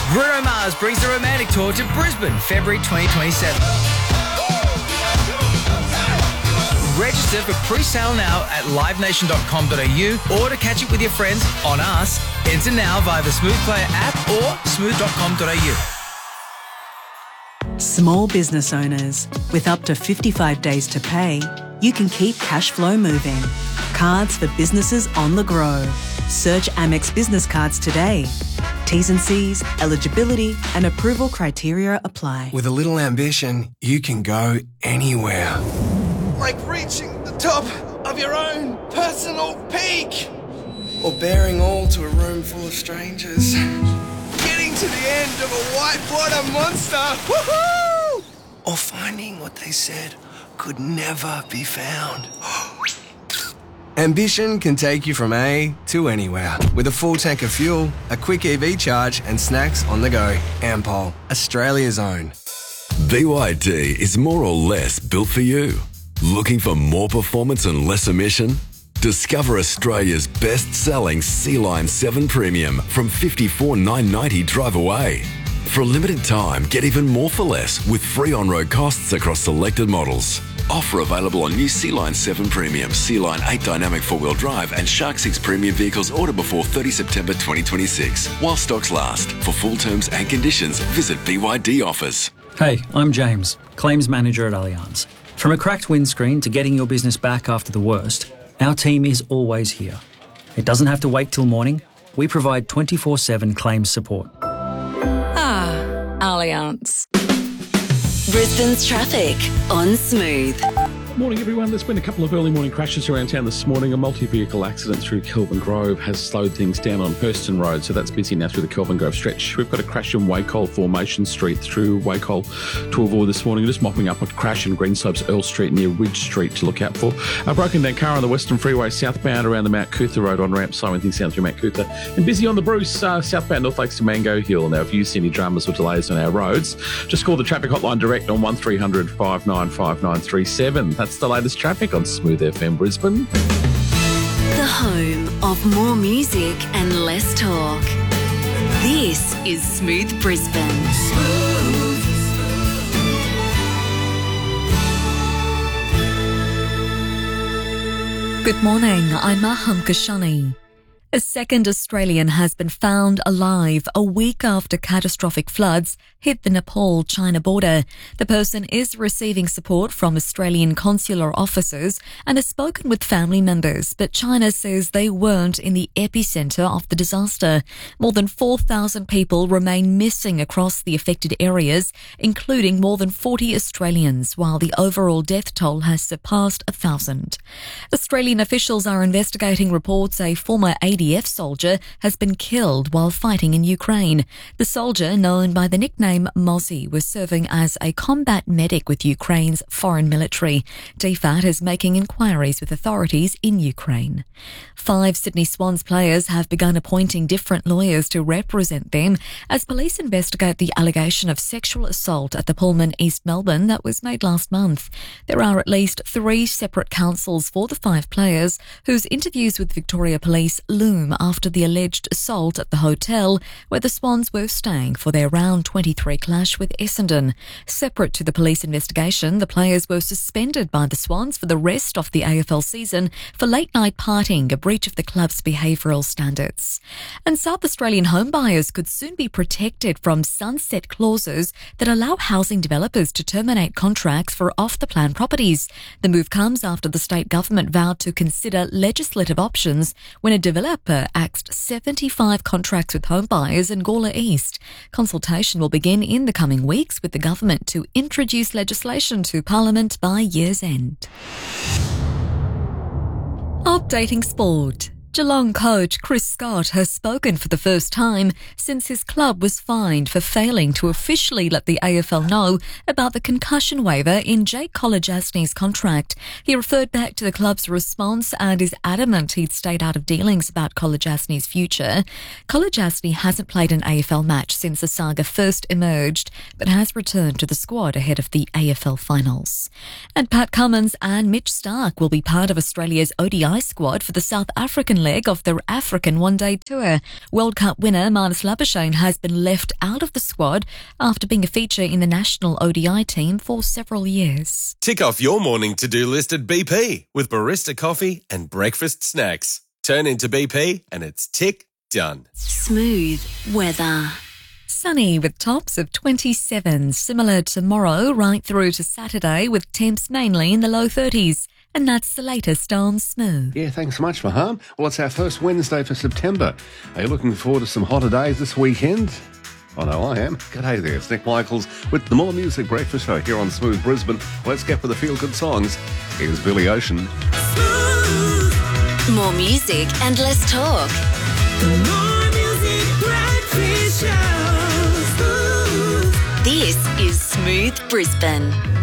Bruno Mars brings the Romantic Tour to Brisbane, February 2027. Register for pre-sale now at livenation.com.au or to catch it with your friends on us. Enter now via the Smooth Player app or smooth.com.au. Small business owners, with up to 55 days to pay, you can keep cash flow moving. Cards for businesses on the go. Search Amex Business Cards today. T's and C's, eligibility and approval criteria apply. With a little ambition, you can go anywhere. Like reaching the top of your own personal peak. Or bearing all to a room full of strangers. Getting to the end of a whitewater monster. Woohoo! Or finding what they said could never be found. Ambition can take you from A to anywhere. With a full tank of fuel, a quick EV charge and snacks on the go. Ampol, Australia's own. BYD is more or less built for you. Looking for more performance and less emission? Discover Australia's best-selling Sea-Line 7 Premium from $54,990 drive away. For a limited time, get even more for less with free on-road costs across selected models. Offer available on new Sea-Line 7 Premium, Sea-Line 8 Dynamic 4-wheel drive and Shark 6 Premium vehicles order before 30 September 2026. While stocks last. For full terms and conditions, visit BYD Offers. Hey, I'm James, Claims Manager at Allianz. From a cracked windscreen to getting your business back after the worst, our team is always here. It doesn't have to wait till morning. We provide 24/7 claims support. Allianz. Brisbane's traffic on Smooth. Morning everyone, there's been a couple of early morning crashes around town this morning. A multi-vehicle accident through Kelvin Grove has slowed things down on Hurston Road, so that's busy now through the Kelvin Grove stretch. We've got a crash in Wacol Formation Street through Wacol to avoid this morning. Just mopping up a crash in Greenslopes Earl Street near Ridge Street to look out for. A broken down car on the Western Freeway southbound around the Mount Cootha Road on ramp, slowing things down through Mount Cootha. And busy on the Bruce southbound North Lakes to Mango Hill. Now if you see any dramas or delays on our roads, just call the traffic hotline direct on 1300 595937. That's the latest traffic on Smooth FM Brisbane. The home of more music and less talk. This is Smooth Brisbane. Good morning, I'm Maham Kashani. A second Australian has been found alive a week after catastrophic floods hit the Nepal-China border. The person is receiving support from Australian consular officers and has spoken with family members, but China says they weren't in the epicentre of the disaster. More than 4,000 people remain missing across the affected areas, including more than 40 Australians, while the overall death toll has surpassed 1,000. Australian officials are investigating reports a former ADF soldier has been killed while fighting in Ukraine. The soldier, known by the nickname Mozzie, was serving as a combat medic with Ukraine's foreign military. DFAT is making inquiries with authorities in Ukraine. 5 Sydney Swans players have begun appointing different lawyers to represent them as police investigate the allegation of sexual assault at the Pullman East Melbourne that was made last month. There are at least 3 separate counsels for the 5 players whose interviews with Victoria Police loom after the alleged assault at the hotel where the Swans were staying for their round 23 clash with Essendon. Separate to the police investigation, the players were suspended by the Swans for the rest of the AFL season for late-night partying, a breach of the club's behavioural standards. And South Australian home buyers could soon be protected from sunset clauses that allow housing developers to terminate contracts for off-the-plan properties. The move comes after the state government vowed to consider legislative options when a developer axed 75 contracts with home buyers in Gawler East. Consultation will begin in the coming weeks with the government to introduce legislation to Parliament by year's end. Updating sport. Geelong coach Chris Scott has spoken for the first time since his club was fined for failing to officially let the AFL know about the concussion waiver in Jake Kolodjasny's contract. He referred back to the club's response and is adamant he'd stayed out of dealings about Kolodjasny's future. Kolodjasny hasn't played an AFL match since the saga first emerged, but has returned to the squad ahead of the AFL finals. And Pat Cummins and Mitch Starc will be part of Australia's ODI squad for the South African leg of their African one-day tour. World Cup winner Marnus Labuschagne has been left out of the squad after being a feature in the national ODI team for several years. Tick off your morning to-do list at BP with barista coffee and breakfast snacks. Turn into BP and it's tick done. Smooth weather. Sunny with tops of 27, similar tomorrow right through to Saturday with temps mainly in the low 30s. And that's the latest on Smooth. Yeah, thanks so much, Maham. Well, it's our first Wednesday for September. Are you looking forward to some hotter days this weekend? I know I am. G'day there, it's Nick Michaels with the More Music Breakfast Show here on Smooth Brisbane. Let's get with the feel-good songs. Here's Billy Ocean. More music and less talk. More Music Breakfast Show. This is Smooth Brisbane.